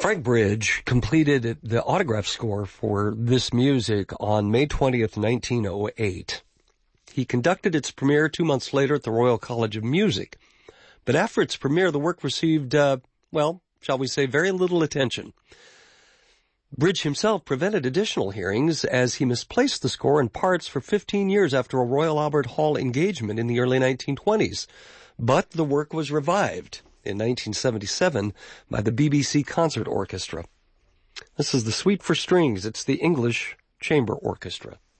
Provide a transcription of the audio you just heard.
Frank Bridge completed the autograph score for this music on May 20th, 1908. He conducted its premiere 2 months later at the Royal College of Music. But after its premiere, the work received, shall we say, very little attention. Bridge himself prevented additional hearings as he misplaced the score in parts for 15 years after a Royal Albert Hall engagement in the early 1920s. But the work was revived in 1977 by the BBC Concert Orchestra. This is the Suite for Strings. It's the English Chamber Orchestra.